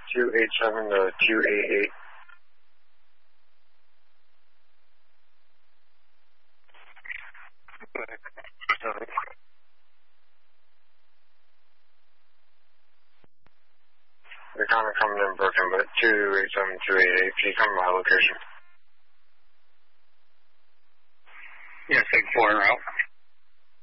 287 to 288. They're kind of coming in broken, but 287, 288. Can you come to my location? Yeah, take 4 route.